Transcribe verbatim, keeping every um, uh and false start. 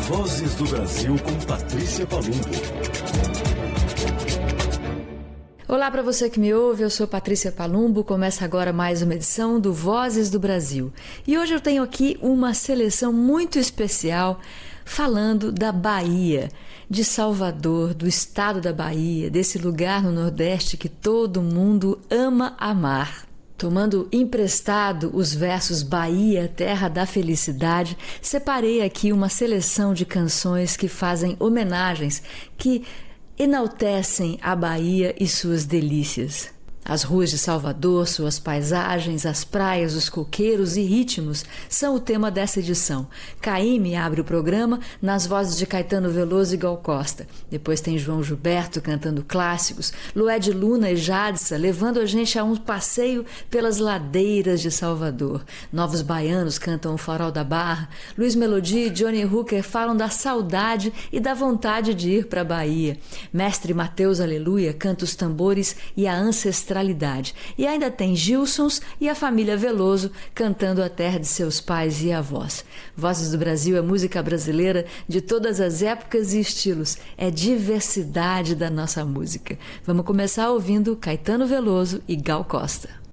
Vozes do Brasil com Patrícia Palumbo. Olá para você que me ouve, eu sou Patrícia Palumbo, começa agora mais uma edição do Vozes do Brasil. E hoje eu tenho aqui uma seleção muito especial falando da Bahia, de Salvador, do estado da Bahia, desse lugar no Nordeste que todo mundo ama amar. Tomando emprestado os versos Bahia, Terra da Felicidade, separei aqui uma seleção de canções que fazem homenagens, que enaltecem a Bahia e suas delícias. As ruas de Salvador, suas paisagens, as praias, os coqueiros e ritmos são o tema dessa edição. Caymmi abre o programa nas vozes de Caetano Veloso e Gal Costa. Depois tem João Gilberto cantando clássicos, Lued Luna e Jadsa levando a gente a um passeio pelas ladeiras de Salvador. Novos Baianos cantam o Farol da Barra, Luiz Melodia e Johnny Hooker falam da saudade e da vontade de ir para a Bahia. Mestre Mateus Aleluia canta os tambores e a ancestralidade. E ainda tem Gilsons e a família Veloso cantando a terra de seus pais e avós. Vozes do Brasil é música brasileira de todas as épocas e estilos. É diversidade da nossa música. Vamos começar ouvindo Caetano Veloso e Gal Costa.